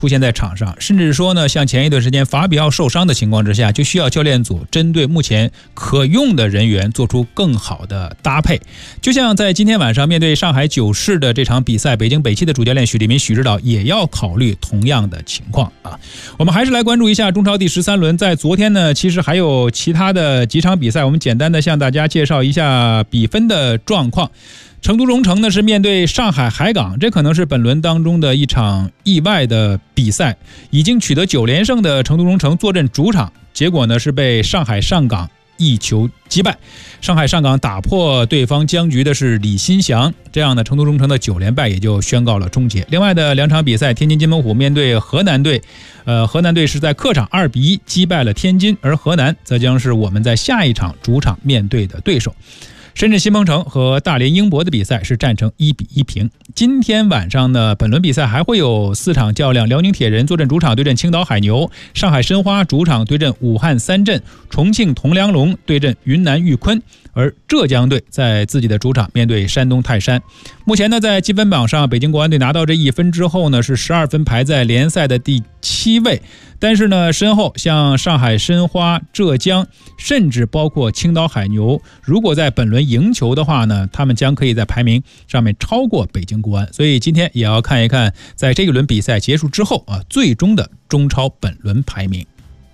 出现在场上，甚至说呢，像前一段时间法比奥受伤的情况之下，就需要教练组针对目前可用的人员做出更好的搭配。就像在今天晚上面对上海九市的这场比赛，北京北汽的主教练许立民许指导也要考虑同样的情况啊。我们还是来关注一下中超第13轮，在昨天呢，其实还有其他的几场比赛，我们简单的向大家介绍一下比分的状况。成都蓉城呢是面对上海海港，这可能是本轮当中的一场意外的比赛。已经取得9连胜的成都蓉城坐镇主场，结果呢是被上海上港1球击败。上海上港打破对方僵局的是李新祥，这样呢成都蓉城的9连败也就宣告了终结。另外的2场比赛，天津津门虎面对河南队，河南队是在客场2-1击败了天津，而河南则将是我们在下一场主场面对的对手。深圳新鹏城和大连英博的比赛是战成1-1平。今天晚上呢，本轮比赛还会有4场较量，辽宁铁人坐镇主场对阵青岛海牛，上海申花主场对阵武汉三镇，重庆铜梁龙对阵云南玉坤，而浙江队在自己的主场面对山东泰山。目前呢，在积分榜上，北京国安队拿到这1分之后呢，是12分排在联赛的第7位。但是呢，身后像上海申花、浙江，甚至包括青岛海牛，如果在本轮赢球的话呢，他们将可以在排名上面超过北京国安。所以今天也要看一看，在这一轮比赛结束之后啊，最终的中超本轮排名。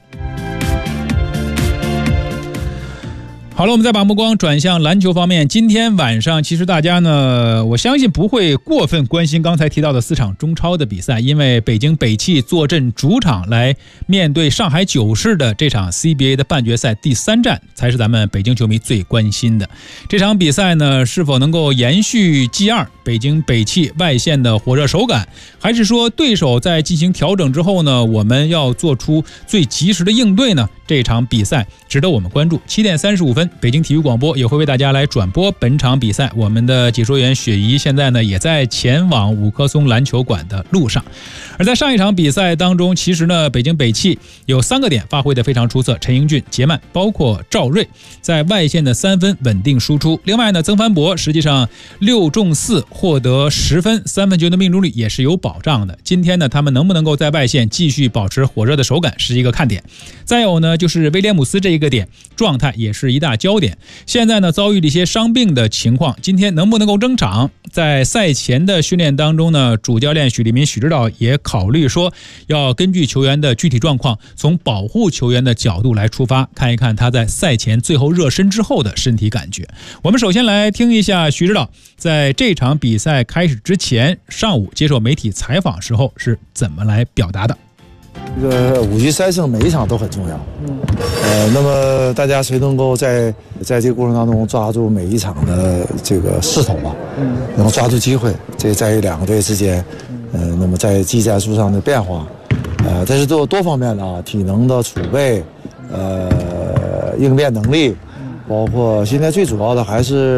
好了，我们再把目光转向篮球方面。今天晚上其实大家呢，我相信不会过分关心刚才提到的4场中超的比赛，因为北京北汽坐镇主场来面对上海九市的这场 CBA 的半决赛第3战，才是咱们北京球迷最关心的。这场比赛呢，是否能够延续 G2 北京北汽外线的火热手感，还是说对手在进行调整之后呢，我们要做出最及时的应对呢？这场比赛值得我们关注。7点35分，北京体育广播也会为大家来转播本场比赛。我们的解说员雪怡现在呢也在前往五棵松篮球馆的路上。而在上一场比赛当中，其实呢北京北汽有3个点发挥得非常出色，陈英俊、杰曼包括赵睿在外线的3分稳定输出。另外呢，曾凡博实际上6中4获得10分，3分球的命中率也是有保障的。今天呢，他们能不能够在外线继续保持火热的手感是一个看点。再有呢，就是威廉姆斯这一个点状态也是一大焦点。现在呢遭遇了一些伤病的情况，今天能不能够登场？在赛前的训练当中呢，主教练许立民许指导也考虑说，要根据球员的具体状况，从保护球员的角度来出发，看一看他在赛前最后热身之后的身体感觉。我们首先来听一下许指导在这场比赛开始之前上午接受媒体采访时候是怎么来表达的。 这个5局3胜每一场都很重要，那么大家谁能够在这个过程当中抓住每一场的这个势头吧，能够抓住机会，这在于2个队之间，那么在技战术上的变化，这是多方面的啊，体能的储备，应变能力，包括现在最主要的还是